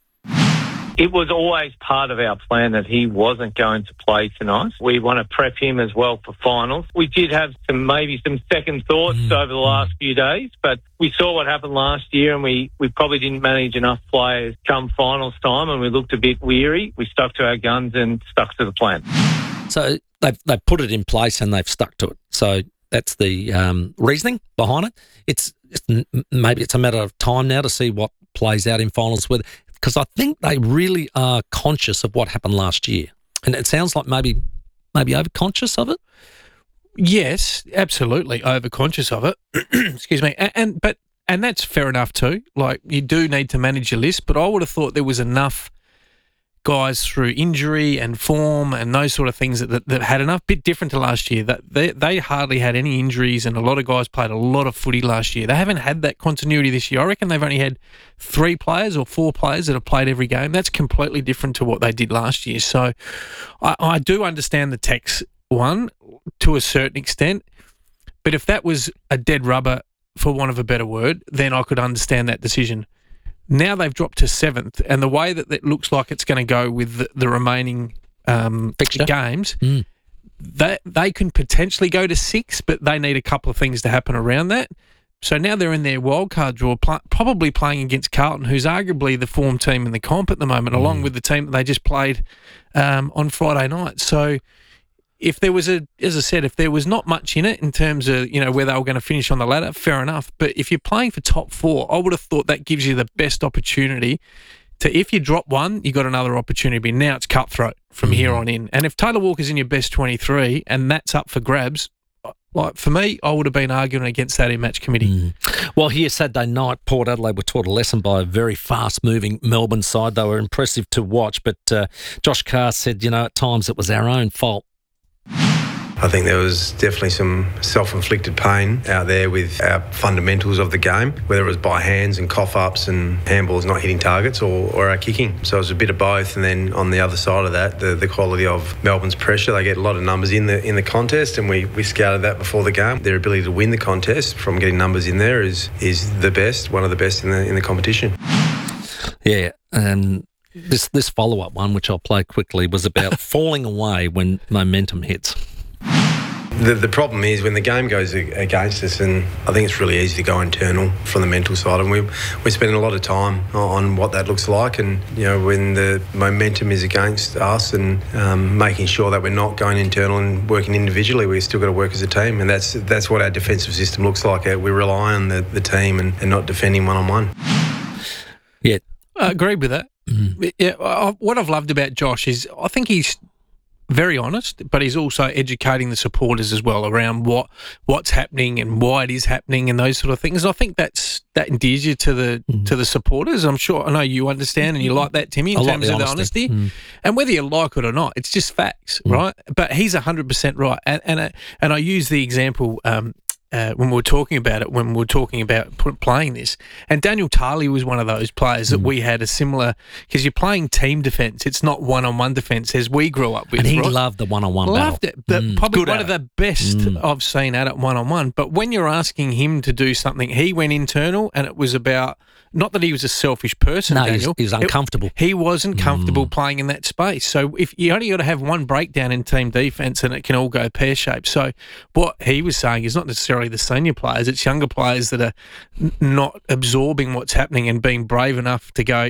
It was always part of our plan that he wasn't going to play tonight. We want to prep him as well for finals. We did have some maybe some second thoughts mm. over the last few days, but we saw what happened last year, and we, we probably didn't manage enough players come finals time, and we looked a bit weary. We stuck to our guns and stuck to the plan. So they've, they've put it in place and they've stuck to it. So that's the um, reasoning behind it. It's, it's maybe it's a matter of time now to see what plays out in finals with, because I think they really are conscious of what happened last year. And it sounds like maybe maybe over-conscious of it. Yes, absolutely over-conscious of it. Excuse me. And, and but and that's fair enough too. Like, you do need to manage your list, but I would have thought there was enough guys through injury and form and those sort of things that, that, that had enough. Bit different to last year. That they they hardly had any injuries, and a lot of guys played a lot of footy last year. They haven't had that continuity this year. I reckon they've only had three players or four players that have played every game. That's completely different to what they did last year. So I, I do understand the Tex one to a certain extent, but if that was a dead rubber, for want of a better word, then I could understand that decision. Now they've dropped to seventh, and the way that it looks like it's going to go with the, the remaining um, games, mm. they, they can potentially go to six, but they need a couple of things to happen around that. So now they're in their wildcard draw, pl- probably playing against Carlton, who's arguably the form team in the comp at the moment, mm. along with the team that they just played um, on Friday night. So if there was a, as I said, if there was not much in it in terms of, you know, where they were going to finish on the ladder, fair enough. But if you're playing for top four, I would have thought that gives you the best opportunity to, if you drop one, you got another opportunity. Now it's cutthroat from mm-hmm. here on in. And if Taylor Walker's in your best twenty-three and that's up for grabs, like for me, I would have been arguing against that in match committee. Mm. Well, here Saturday night, Port Adelaide were taught a lesson by a very fast-moving Melbourne side. They were impressive to watch, but uh, Josh Carr said, you know, at times it was our own fault. I think there was definitely some self-inflicted pain out there with our fundamentals of the game, whether it was by hands and cough-ups and handballs not hitting targets, or, or our kicking. So it was a bit of both. And then on the other side of that, the, the quality of Melbourne's pressure. They get a lot of numbers in the in the contest, and we, we scouted that before the game. Their ability to win the contest from getting numbers in there is is the best, one of the best in the in the competition. Yeah, and this this follow-up one, which I'll play quickly, was about falling away when momentum hits. The, the problem is when the game goes against us, and I think it's really easy to go internal from the mental side, and we, we're spending a lot of time on what that looks like, and you know, when the momentum is against us, and um, making sure that we're not going internal and working individually, we've still got to work as a team, and that's that's what our defensive system looks like. We rely on the, the team and, and not defending one-on-one. Yeah. I agree with that. Mm. Yeah, I, what I've loved about Josh is I think he's very honest, but he's also educating the supporters as well around what what's happening and why it is happening and those sort of things. I think that's that endears you to the mm. to the supporters. I'm sure I know you understand and you like that, Timmy, in I terms like the of honesty. the honesty. Mm. And whether you like it or not, it's just facts, mm. right? But he's one hundred percent right. And and, uh, and I use the example um, Uh, when we were talking about it, when we were talking about p- playing this. And Daniel Tarley was one of those players that mm. we had a similar, because you're playing team defence, it's not one-on-one defence as we grew up with. And he right? loved the one-on-one Loved battle. it. But Mm. probably Good one at of it. the best Mm. I've seen at it one-on-one. But when you're asking him to do something, he went internal, and it was about, not that he was a selfish person, No, he was- Daniel. he was uncomfortable. It, he wasn't comfortable Mm. playing in that space. So if you only got to have one breakdown in team defence and it can all go pear-shaped. So what he was saying is not necessarily the senior players, it's younger players that are n- not absorbing what's happening and being brave enough to go,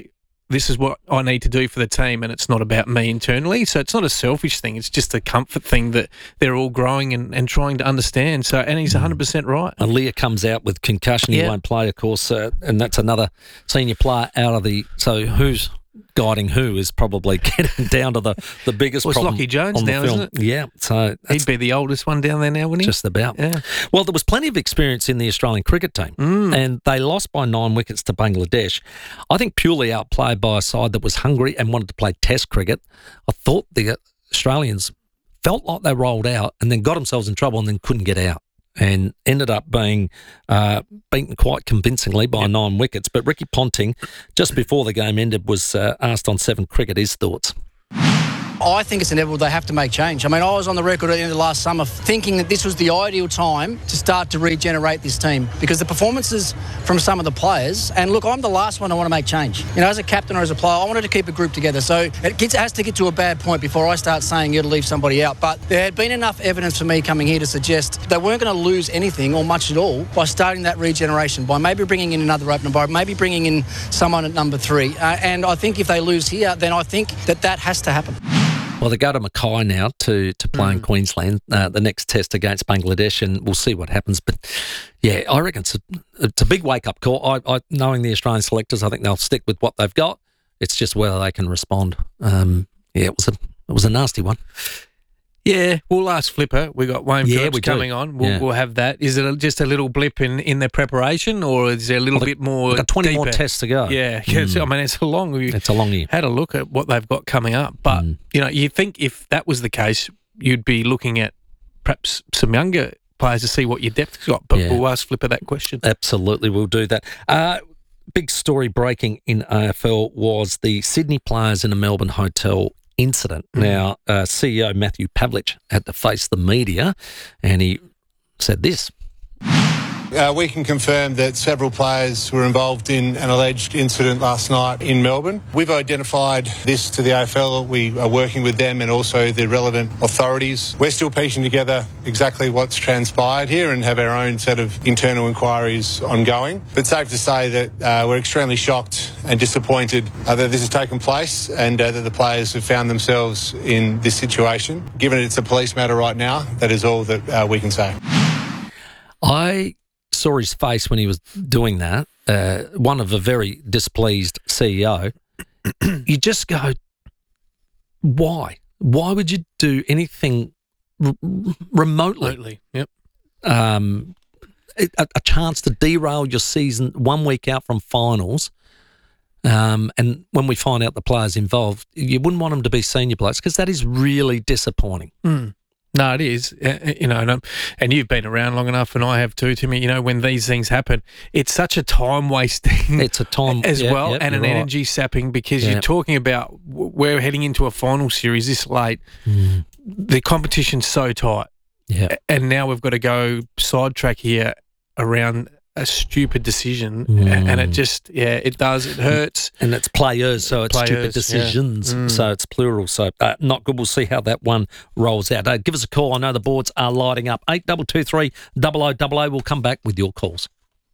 this is what I need to do for the team, and it's not about me internally. So it's not a selfish thing. It's just a comfort thing that they're all growing and, and trying to understand. So, and he's one hundred percent right. And Leah comes out with concussion. He Yeah. won't play, of course, uh, and that's another senior player out of the... So who's guiding who is probably getting down to the, the biggest Well, it's problem Lockie Jones on the now, film. isn't it? Yeah, so... He'd be the oldest one down there now, wouldn't he? Just about. Yeah. Well, there was plenty of experience in the Australian cricket team, Mm. and they lost by nine wickets to Bangladesh. I think purely outplayed by a side that was hungry and wanted to play Test cricket. I thought the Australians felt like they rolled out and then got themselves in trouble and then couldn't get out, and ended up being uh, beaten quite convincingly by yep. nine wickets. But Ricky Ponting, just before the game ended, was uh, asked on Seven Cricket his thoughts. I think it's inevitable they have to make change. I mean, I was on the record at the end of last summer thinking that this was the ideal time to start to regenerate this team, because the performances from some of the players, and look, I'm the last one to want to make change. You know, as a captain or as a player, I wanted to keep a group together. So it, gets, it has to get to a bad point before I start saying you'll leave somebody out. But there had been enough evidence for me coming here to suggest they weren't going to lose anything or much at all by starting that regeneration, by maybe bringing in another opener, by maybe bringing in someone at number three. Uh, and I think if they lose here, then I think that that has to happen. Well, they go to Mackay now to, to play mm. in Queensland, uh, the next test against Bangladesh, and we'll see what happens. But, yeah, I reckon it's a, it's a big wake-up call. I, I, knowing the Australian selectors, I think they'll stick with what they've got. It's just whether they can respond. Um, yeah, it was a it was a nasty one. Yeah, we'll ask Flipper. We got Wayne Yeah, Phillips we do. coming on. We'll, Yeah. we'll have that. Is it a, just a little blip in, in their preparation, or is there a little Well, bit more? they've got twenty more deeper? tests to go. Yeah, yeah. Mm. I mean, it's a long. We It's a long year. had a look at what they've got coming up, but Mm. you know, you think if that was the case, you'd be looking at perhaps some younger players to see what your depth's got. But Yeah. we'll ask Flipper that question. Absolutely, we'll do that. Uh, big story breaking in A F L was the Sydney players in a Melbourne hotel incident. Mm. Now, uh, C E O Matthew Pavlich had to face the media, and he said this. Uh, we can confirm that several players were involved in an alleged incident last night in Melbourne. We've identified this to the A F L. We are working with them and also the relevant authorities. We're still piecing together exactly what's transpired here and have our own set of internal inquiries ongoing. But safe to say that uh, we're extremely shocked and disappointed uh, that this has taken place and uh, that the players have found themselves in this situation. Given it's a police matter right now, that is all that uh, we can say. I saw his face when he was doing that, uh, one of a very displeased C E O. You just go, why? Why would you do anything r- remotely? Remotely, yep. Um, a, a chance to derail your season one week out from finals. Um, and when we find out the players involved, you wouldn't want them to be senior players, because that is really disappointing. Mm. No, it is. Uh, you know, and, um, and you've been around long enough, and I have too, Timmy. You know, when these things happen, it's such a time wasting. It's a time as yeah, well, yeah, and an right. energy sapping, because Yeah. you're talking about w- we're heading into a final series this late. Mm. The competition's so tight, yeah, A- and now we've got to go sidetrack here around a stupid decision, Mm. a- and it just, yeah, it does. It hurts. And it's players, so it's stupid Players, decisions, yeah. Mm. so it's plural. So uh, not good. We'll see how that one rolls out. Uh, give us a call. I know the boards are lighting up. eight two two three, double oh double oh. We'll come back with your calls.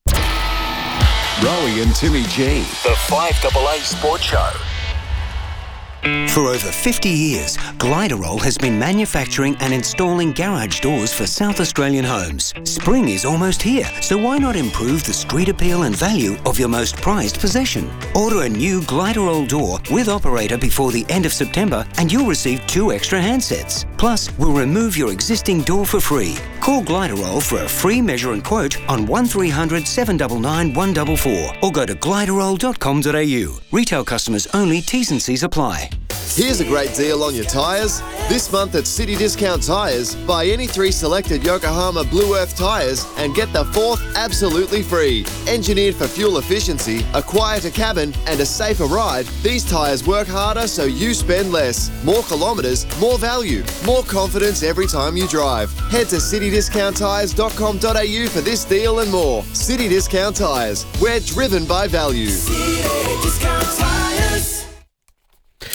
Rowie and Timmy G, the five A A Sports Show. For over fifty years, Gliderol has been manufacturing and installing garage doors for South Australian homes. Spring is almost here, so why not improve the street appeal and value of your most prized possession? Order a new Gliderol door with operator before the end of September and you'll receive two extra handsets. Plus, we'll remove your existing door for free. Call Gliderol for a free measure and quote on one three hundred, seven nine nine, one four four or go to gliderol dot com dot a u. Retail customers only, T's and C's apply. Here's a great deal on your tyres. This month at City Discount Tyres, buy any three selected Yokohama Blue Earth tyres and get the fourth absolutely free. Engineered for fuel efficiency, a quieter cabin and a safer ride, these tyres work harder so you spend less. More kilometres, more value, more confidence every time you drive. Head to city discount tyres dot com dot a u for this deal and more. City Discount Tyres, we're driven by value. City Discount Tyres.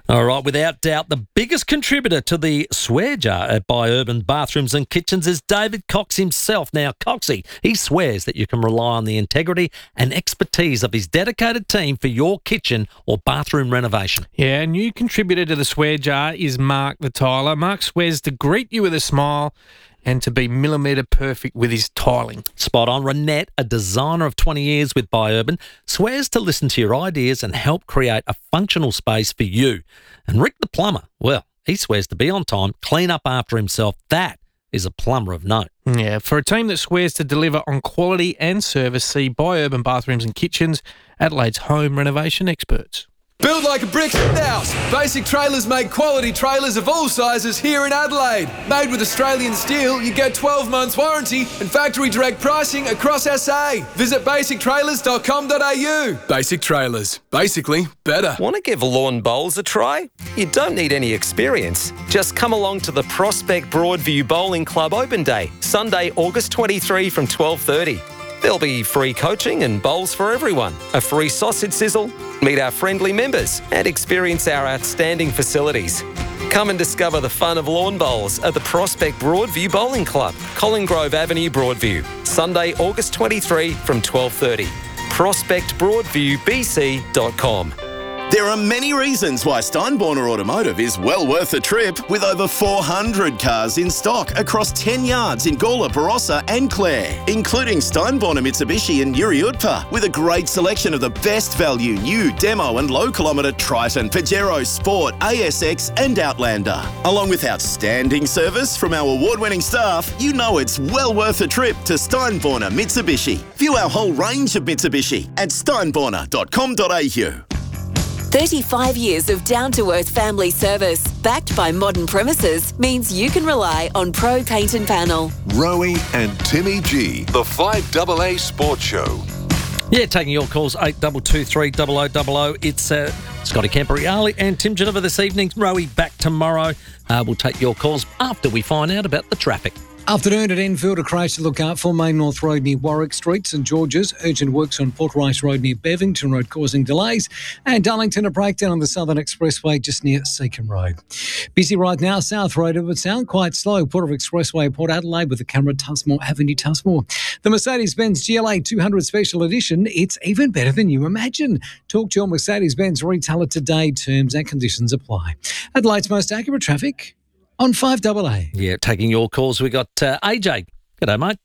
All right, without doubt, the biggest contributor to the swear jar at By Urban Bathrooms and Kitchens is David Cox himself. Now, Coxie, he swears that you can rely on the integrity and expertise of his dedicated team for your kitchen or bathroom renovation. Yeah, a new contributor to the swear jar is Mark the Tiler. Mark swears to greet you with a smile and to be millimetre perfect with his tiling. Spot on. Renette, a designer of twenty years with By Urban, swears to listen to your ideas and help create a functional space for you. And Rick the plumber, well, he swears to be on time, clean up after himself. That is a plumber of note. Yeah, for a team that swears to deliver on quality and service, see By Urban Bathrooms and Kitchens, Adelaide's home renovation experts. Build like a brick house. Basic Trailers make quality trailers of all sizes here in Adelaide. Made with Australian steel, you get twelve months warranty and factory direct pricing across S A. Visit basic trailers dot com dot a u. Basic Trailers. Basically better. Want to give lawn bowls a try? You don't need any experience. Just come along to the Prospect Broadview Bowling Club Open Day, Sunday, August twenty-third from twelve thirty. There'll be free coaching and bowls for everyone, a free sausage sizzle, meet our friendly members and experience our outstanding facilities. Come and discover the fun of lawn bowls at the Prospect Broadview Bowling Club, Colin Grove Avenue, Broadview, Sunday, August twenty-third from twelve thirty. prospect broadview b c dot com. There are many reasons why Steinborner Automotive is well worth a trip, with over four hundred cars in stock across ten yards in Gawler, Barossa and Clare, including Steinborner Mitsubishi and Yuri Utpa, with a great selection of the best value new demo and low kilometre Triton, Pajero Sport, A S X and Outlander. Along with outstanding service from our award-winning staff, you know it's well worth a trip to Steinborner Mitsubishi. View our whole range of Mitsubishi at steinborner dot com dot a u. thirty-five years of down-to-earth family service, backed by modern premises, means you can rely on Pro Paint and Panel. Rowie and Timmy G, the five A A Sports Show. Yeah, taking your calls, eight two two three double oh double oh. It's uh, Scotty Camperreale and Tim Geneva this evening. Rowie back tomorrow. Uh, we'll take your calls after we find out about the traffic. Afternoon at Enfield, a crash to look out for. Main North Road near Warwick Street, St George's. Urgent works on Port Rice Road near Bevington Road causing delays. And Darlington, a breakdown on the Southern Expressway just near Seacombe Road. Busy right now, South Road. It would sound quite slow. Port of Expressway, Port Adelaide with the camera at Tusmore Avenue, Tusmore. The Mercedes-Benz G L A two hundred Special Edition. It's even better than you imagine. Talk to your Mercedes-Benz retailer today. Terms and conditions apply. Adelaide's most accurate traffic on five A A. Yeah, taking your calls, we got uh, A J. G'day, mate.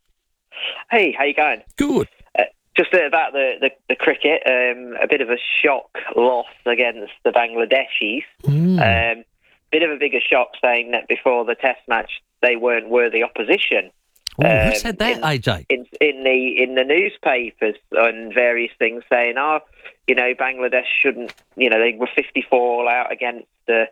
Hey, how you going? Good. Uh, just about the, the, the cricket, um, a bit of a shock loss against the Bangladeshis. Mm. Um, bit of a bigger shock saying that before the test match they weren't worthy opposition. Oh, um, who said that, in, A J? In, in the in the newspapers and various things saying, oh, you know, Bangladesh shouldn't, you know, they were fifty-four all out against the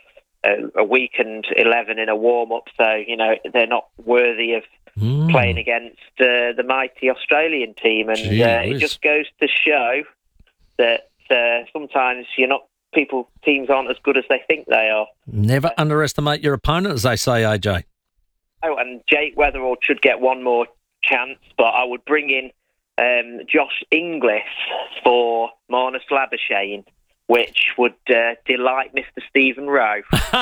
a weakened eleven in a warm-up, so, you know, they're not worthy of mm. playing against uh, the mighty Australian team. And uh, it just goes to show that uh, sometimes you're not, people, teams aren't as good as they think they are. Never underestimate your opponent, as they say, A J. Oh, and Jake Weatherall should get one more chance, but I would bring in um, Josh Inglis for Marnus Labuschagne, which would uh, delight Mister Stephen Rowe.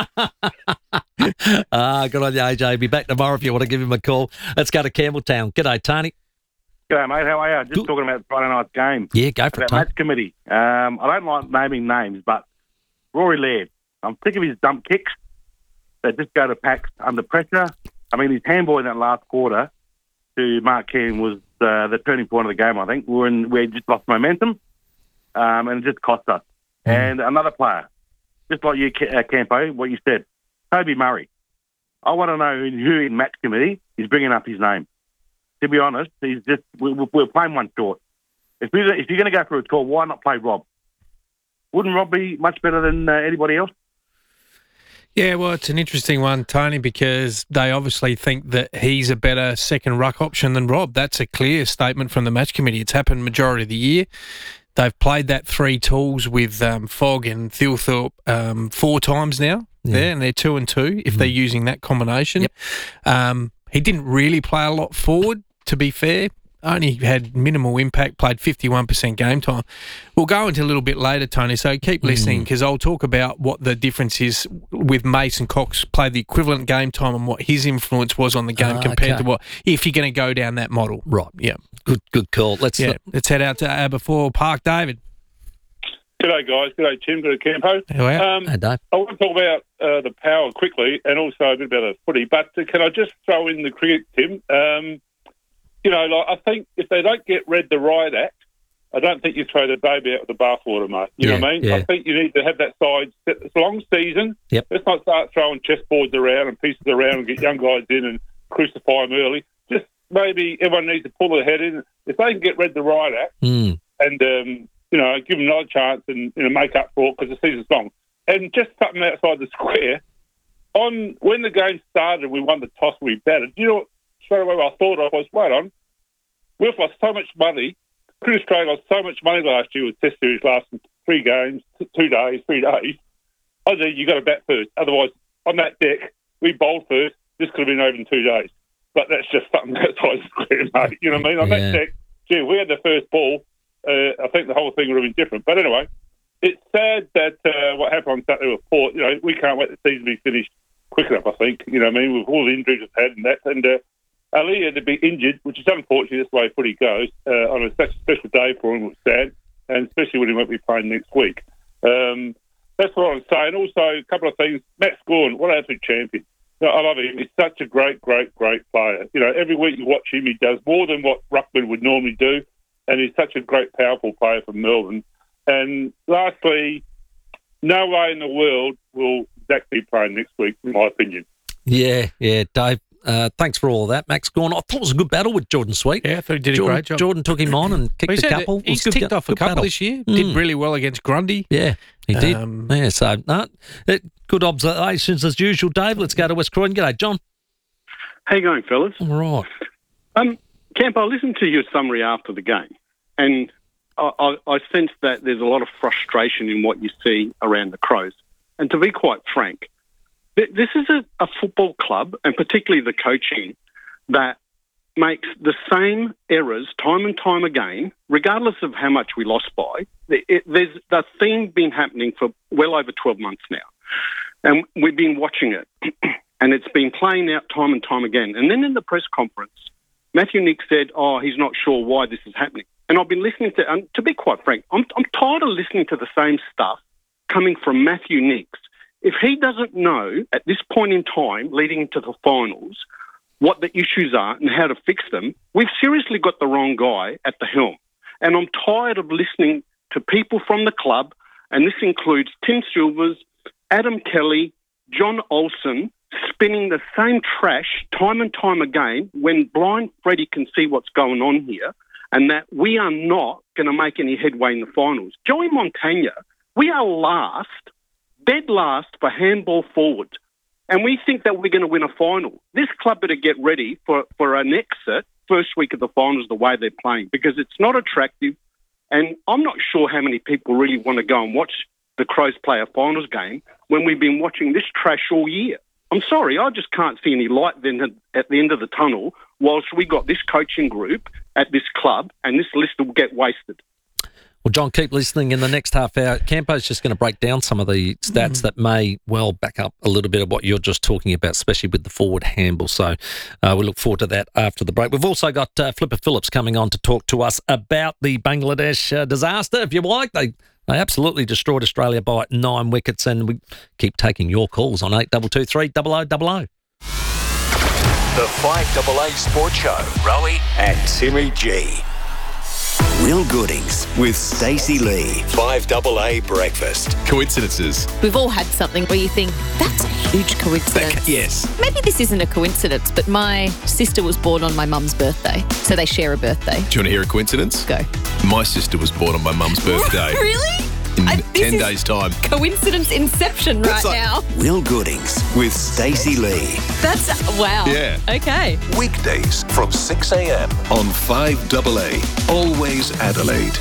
ah, good on you, A J. Be back tomorrow if you want to give him a call. Let's go to Campbelltown. G'day, Tony. G'day, mate. How are you? Just good. Talking about Friday night's game. Yeah, go for it, Tony. Match committee. Um, I don't like naming names, but Rory Laird. I'm sick of his dump kicks that just go to packs under pressure. I mean, his handball in that last quarter to Mark Keane was uh, the turning point of the game, I think. We, were in, we just lost momentum, um, and it just cost us. And another player, just like you, uh, Campo, what you said, Toby Murray. I want to know who in match committee is bringing up his name. To be honest, he's just we, we're playing one short. If, we, if you're going to go for a call, why not play Rob? Wouldn't Rob be much better than uh, anybody else? Yeah, well, it's an interesting one, Tony, because they obviously think that he's a better second ruck option than Rob. That's a clear statement from the match committee. It's happened majority of the year. They've played that three tools with um, Fogg and Thilthorpe um, four times now. Yeah. There, and they're two and two if mm. they're using that combination. Yep. Um, he didn't really play a lot forward, to be fair. only had minimal impact, played fifty-one percent game time. We'll go into a little bit later, Tony, so keep listening because I'll talk about what the difference is with Mason Cox played the equivalent game time and what his influence was on the game Ah, compared okay. to what, if you're going to go down that model. Right. Yeah. Good good call. Let's yeah. Let's head out to Aberfoyle Park. David. G'day, guys. G'day, Tim. G'day, Campo. How are you? Um, Hey, Dave. I want to talk about uh, the power quickly and also a bit about the footy, but uh, can I just throw in the cricket, Tim? Um, you know, like I think if they don't get Read the Riot Act, I don't think you throw the baby out with the bathwater, mate. You Yeah, know what I mean? yeah. I think you need to have that side. It's a long season. Yep. Let's not start throwing chessboards around and pieces around and get young guys in and crucify them early. Just maybe everyone needs to pull their head in. If they can get Read the Riot Act Mm. and, um, you know, give them another chance and you know, make up for it because the season's long. And just something outside the square, on when the game started, we won the toss, we batted. You know what, straight away I thought of was, wait on, we've lost so much money. Cricket Australia lost so much money last year with Test Series lasting three games, t- two days, three days. I think you got to bat first. Otherwise, on that deck, we bowled first. This could have been over in two days. But that's just something outside the square, mate. You know what I mean? On Yeah. that deck, gee, if we had the first ball, uh, I think the whole thing would have been different. But anyway, it's sad that uh, what happened on Saturday with Port, you know, we can't wait the season to be finished quick enough, I think. You know what I mean? With all the injuries we've had and that. And uh, Ali had to be injured, which is unfortunate. That's the way footy goes. Uh, on a, such a special day for him, it was sad. And especially when he won't be playing next week. Um, that's what I'm saying. Also, a couple of things. Matt Scorn, what an absolute champion. You know, I love him. He's such a great, great, great player. You know, every week you watch him, he does more than what Ruckman would normally do. And he's such a great, powerful player from Melbourne. And lastly, no way in the world will Zach be playing next week, in my opinion. Yeah, yeah, Dave. Uh, thanks for all of that, Max Gorn. I thought it was a good battle with Jordan Sweet. Yeah, I thought he did a Jordan, great job. Jordan took him on and kicked Well, he's a had- couple. It He's was good- ticked off a good couple battle. this year. Mm. Did really well against Grundy. Yeah, he did. Um, yeah, so no, uh, good observations as usual, Dave. Let's go to West Croydon. G'day, John. How you going, fellas? All right. Um, Camp, I listened to your summary after the game, and I, I, I sense that there's a lot of frustration in what you see around the Crows. And to be quite frank, th- this is a, a football club, and particularly the coaching, that makes the same errors time and time again, regardless of how much we lost by. It, it, there's the theme been happening for well over twelve months now, and we've been watching it, and it's been playing out time and time again. And then in the press conference, Matthew Nick said, oh, he's not sure why this is happening. And I've been listening to, and to be quite frank, I'm, I'm tired of listening to the same stuff coming from Matthew Nicks. If he doesn't know at this point in time, leading into the finals, what the issues are and how to fix them, we've seriously got the wrong guy at the helm. And I'm tired of listening to people from the club, and this includes Tim Silvers, Adam Kelly, John Olsen, spinning the same trash time and time again when blind Freddie can see what's going on here, and that we are not going to make any headway in the finals. Joey Montagna, we are last, dead last for handball forwards. And we think that we're going to win a final. This club better get ready for, for an exit first week of the finals the way they're playing, because it's not attractive. And I'm not sure how many people really want to go and watch the Crows play a finals game when we've been watching this trash all year. I'm sorry, I just can't see any light then at the end of the tunnel whilst we got this coaching group at this club, and this list will get wasted. Well, John, keep listening. In the next half hour, Campo's just going to break down some of the stats mm. that may well back up a little bit of what you're just talking about, especially with the forward handball. So uh, we look forward to that after the break. We've also got uh, Flipper Phillips coming on to talk to us about the Bangladesh uh, disaster, if you like. They they absolutely destroyed Australia by nine wickets, and we keep taking your calls on eight two two three, double oh double oh. The five double A Sports Show. Rowie and Timmy G. Will Goodings with Stacey Lee. five double A Breakfast. Coincidences. We've all had something where you think, that's a huge coincidence. Yes. Maybe this isn't a coincidence, but my sister was born on my mum's birthday, so they share a birthday. Do you want to hear a coincidence? Go. My sister was born on my mum's birthday. Really? In I, ten days' time. Coincidence inception right like- now. Will Goodings with Stacey Lee. That's, wow. Yeah. Okay. Weekdays from six a.m. on five double A. Always Adelaide.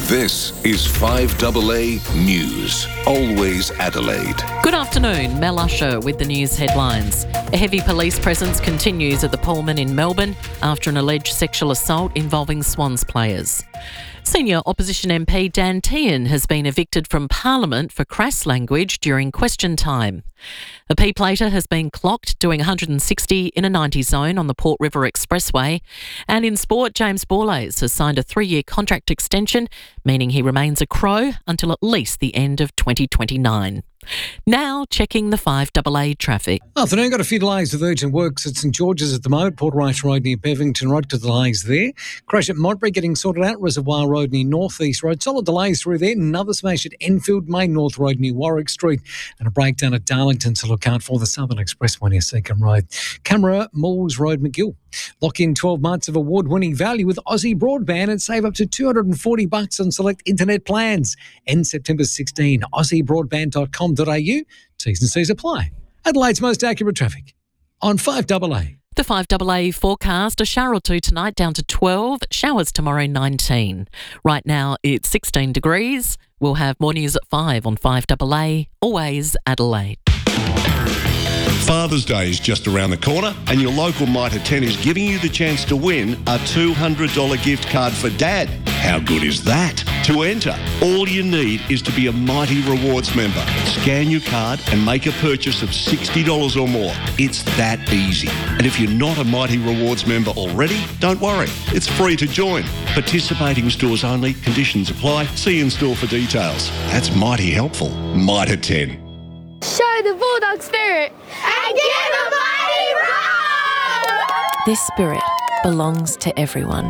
This is five A A News. Always Adelaide. Good afternoon, Mel Usher with the news headlines. A heavy police presence continues at the Pullman in Melbourne after an alleged sexual assault involving Swans players. Senior opposition M P Dan Tehan has been evicted from Parliament for crass language during question time. A P-plater has been clocked doing one hundred sixty in a ninety zone on the Port River Expressway. And in sport, James Borlase has signed a three-year contract extension, meaning he remains a Crow until at least the end of twenty twenty-nine. Now checking the five A A traffic. Afternoon, got a few delays with urgent works at St George's at the moment. Port Rice Road near Bevington Road, to delays there. Crash at Modbury getting sorted out. Reservoir Road near North East Road. Solid delays through there. Another smash at Enfield, Main North Road near Warwick Street. And a breakdown at Darlington to look out for. The Southern Expressway near Seacombe Road. Camera, Malls Road, McGill. Lock in twelve months of award-winning value with Aussie Broadband and save up to two hundred forty bucks on select internet plans. End September sixteenth. aussie broadband dot com dot a u. T's and C's apply. Adelaide's most accurate traffic on five A A. The five A A forecast, a shower or two tonight down to twelve, showers tomorrow nineteen. Right now it's sixteen degrees. We'll have more news at five on five A A, always Adelaide. Father's Day is just around the corner and your local Mitre ten is giving you the chance to win a two hundred dollars gift card for Dad. How good is that? To enter, all you need is to be a Mighty Rewards member. Scan your card and make a purchase of sixty dollars or more. It's that easy. And if you're not a Mighty Rewards member already, don't worry. It's free to join. Participating stores only. Conditions apply. See in store for details. That's mighty helpful. Mitre ten. Show the Bulldog spirit and give a mighty roar! This spirit belongs to everyone.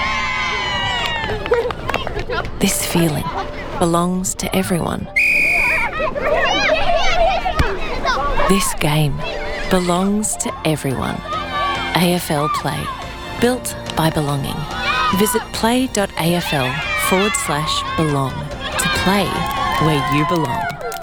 This feeling belongs to everyone. This game belongs to everyone. A F L Play, built by belonging. Visit play.afl forward slash belong to play where you belong.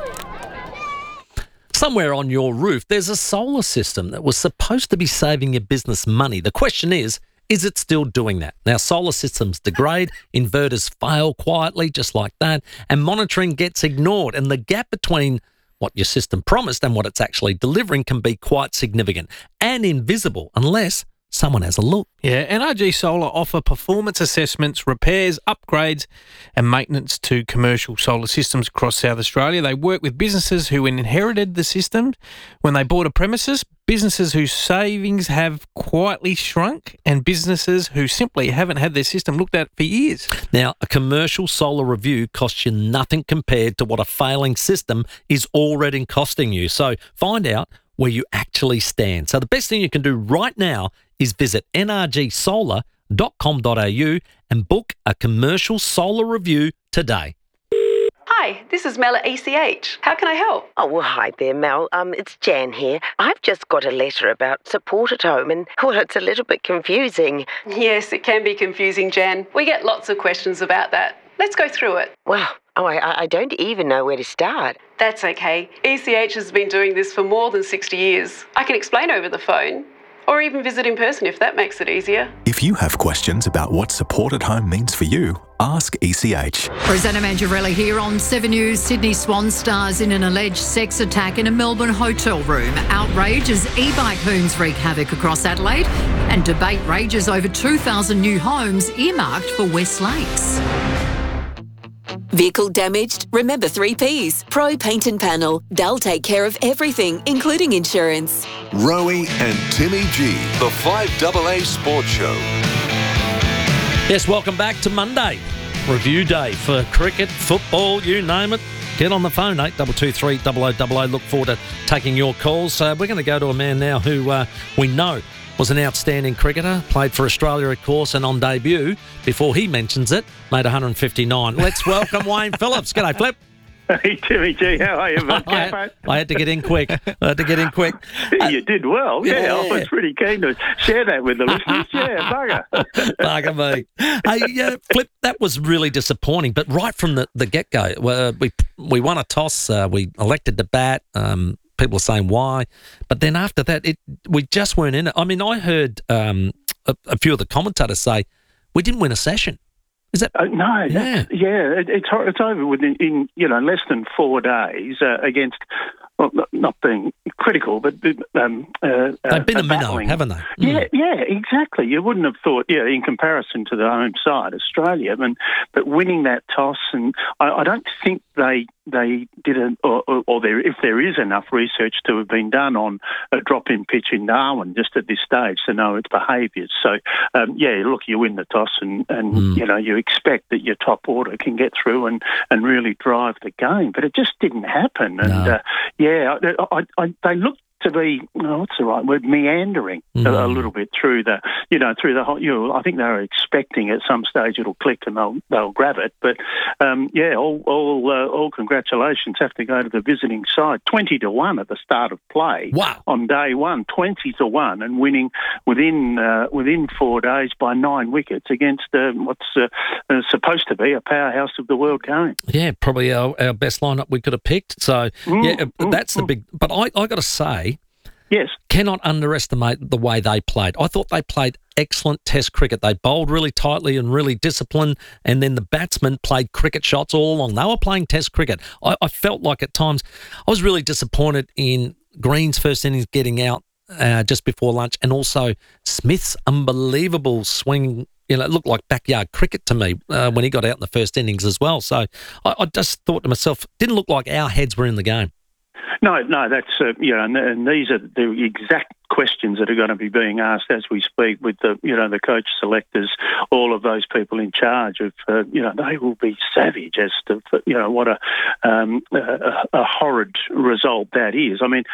Somewhere on your roof, there's a solar system that was supposed to be saving your business money. The question is, is it still doing that? Now, solar systems degrade, inverters fail quietly, just like that, and monitoring gets ignored. And the gap between what your system promised and what it's actually delivering can be quite significant and invisible unless someone has a look. Yeah, N R G Solar offer performance assessments, repairs, upgrades and maintenance to commercial solar systems across South Australia. They work with businesses who inherited the system when they bought a premises, businesses whose savings have quietly shrunk, and businesses who simply haven't had their system looked at for years. Now, a commercial solar review costs you nothing compared to what a failing system is already costing you. So find out where you actually stand. So the best thing you can do right now is visit n r g solar dot com dot a u and book a commercial solar review today. Hi, this is Mel at E C H. How can I help? Oh, well, hi there, Mel. Um, it's Jan here. I've just got a letter about support at home and, well, it's a little bit confusing. Yes, it can be confusing, Jan. We get lots of questions about that. Let's go through it. Well, oh, I, I don't even know where to start. That's okay. E C H has been doing this for more than sixty years. I can explain over the phone, or even visit in person if that makes it easier. If you have questions about what support at home means for you, ask E C H. Rosanna Mangiarelli here on seven News. Sydney Swan stars in an alleged sex attack in a Melbourne hotel room. Outrage as e-bike hoons wreak havoc across Adelaide, and debate rages over two thousand new homes earmarked for West Lakes. Vehicle damaged? Remember three Ps. Pro Paint and Panel. They'll take care of everything, including insurance. Rowie and Timmy G, the five A A Sports Show. Yes, welcome back to Monday. Review day for cricket, football, you name it. Get on the phone, eight two two three, double oh double oh. Look forward to taking your calls. Uh, we're going to go to a man now who uh, we know was an outstanding cricketer, played for Australia, of course, and on debut, before he mentions it, made one hundred fifty-nine. Let's welcome Wayne Phillips. G'day, Flip. Hey, Timmy G, how are you, mate? I, had, I had to get in quick. I had to get in quick. Uh, you did well. Yeah, yeah, I was pretty keen to share that with the listeners. Yeah, bugger. Bugger me. Hey, yeah, Flip, that was really disappointing. But right from the, the get-go, uh, we we won a toss. Uh, we elected to bat. Um, people are saying why. But then after that, it we just weren't in it. I mean, I heard um, a, a few of the commentators say, we didn't win a session. Is that uh, no? Yeah, yeah. It, it's it's over within in you know less than four days uh, against. Well, not, not being critical, but um, uh, they've been uh, a minnow, battling. haven't they? Mm. Yeah, yeah, exactly. You wouldn't have thought, yeah, in comparison to the home side, Australia, and but winning that toss, and I, I don't think they they did a, or, or, or there if there is enough research to have been done on a drop-in pitch in Darwin just at this stage to know its behaviours. So, um, yeah, look, you win the toss, and, and Mm. you know you expect that your top order can get through and, and really drive the game, but it just didn't happen. And No. uh, yeah, I, I, I, they looked to be, oh, what's the right word, meandering Mm. a, a little bit through the, you know, through the whole, you know, I think they were expecting at some stage it'll click and they'll they'll grab it. But, um, yeah, all all, uh, all congratulations have to go to the visiting side. twenty to one at the start of play. Wow. On day one, twenty to one, and winning within uh, within four days by nine wickets against uh, what's uh, uh, supposed to be a powerhouse of the world game. Yeah, probably our, our best lineup we could have picked. So, Mm, yeah, mm, that's the mm. big. But I, I got to say, Yes. cannot underestimate the way they played. I thought they played excellent Test cricket. They bowled really tightly and really disciplined, and then the batsmen played cricket shots all along. They were playing Test cricket. I, I felt like at times I was really disappointed in Green's first innings getting out uh, just before lunch, and also Smith's unbelievable swing. You know, it looked like backyard cricket to me uh, when he got out in the first innings as well. So I, I just thought to myself, didn't look like our heads were in the game. No, no, that's, uh, you know, and, and these are the exact questions that are going to be being asked as we speak with the, you know, the coach selectors, all of those people in charge of, uh, you know, they will be savage as to, you know, what a, um, a, a horrid result that is. I mean,